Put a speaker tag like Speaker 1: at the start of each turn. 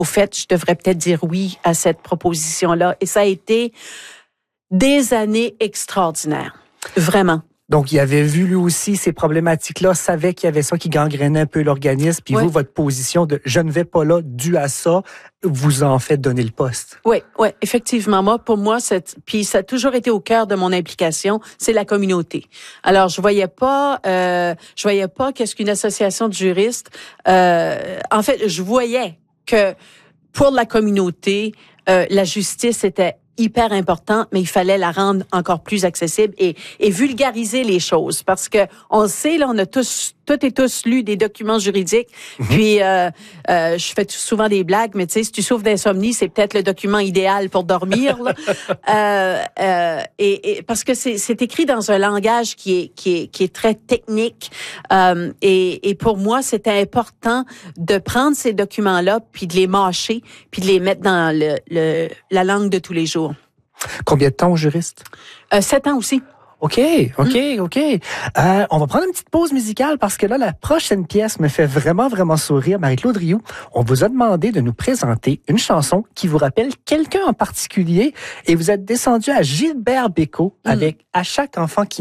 Speaker 1: au fait, je devrais peut-être dire oui à cette proposition-là. Et ça a été des années extraordinaires. Vraiment.
Speaker 2: Donc, il avait vu lui aussi ces problématiques-là, savait qu'il y avait ça qui gangrénait un peu l'organisme. Puis vous, votre position de « je ne vais pas là dû à ça », vous en faites donner le poste.
Speaker 1: Oui, effectivement. Pour moi, puis ça a toujours été au cœur de mon implication, c'est la communauté. Alors, je voyais pas qu'est-ce qu'une association de juristes. En fait, je voyais que pour la communauté, la justice était hyper important, mais il fallait la rendre encore plus accessible et vulgariser les choses, parce que on sait, là, on a toutes et tous lu des documents juridiques, puis je fais souvent des blagues, mais tu sais, si tu souffres d'insomnie, c'est peut-être le document idéal pour dormir, là. Et parce que c'est écrit dans un langage qui est très technique, et pour moi, c'était important de prendre ces documents-là, puis de les mâcher, puis de les mettre dans la langue de tous les jours.
Speaker 2: Combien de temps au juriste?
Speaker 1: 7 ans aussi.
Speaker 2: OK. On va prendre une petite pause musicale parce que là, la prochaine pièce me fait vraiment, vraiment sourire. Marie-Claude Rioux, on vous a demandé de nous présenter une chanson qui vous rappelle quelqu'un en particulier et vous êtes descendu à Gilbert Bécaud avec « À chaque enfant qui naît ».